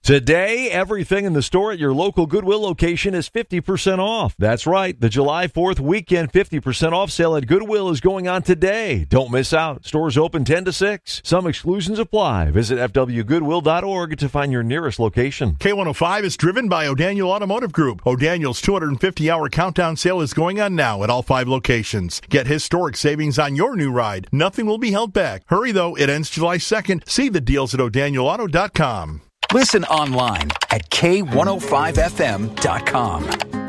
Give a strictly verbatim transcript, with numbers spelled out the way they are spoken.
Today, everything in the store at your local Goodwill location is fifty percent off. That's right. The July fourth weekend fifty percent off sale at Goodwill is going on today. Don't miss out. Stores open ten to six. Some exclusions apply. Visit f w goodwill dot org to find your nearest location. K one oh five is driven by O'Daniel Automotive Group. O'Daniel's two hundred fifty hour countdown sale is going on now at all five locations. Get historic savings on your new ride. Nothing will be held back. Hurry, though. It ends July second. See the deals at o'daniel auto dot com. Listen online at K one oh five F M dot com.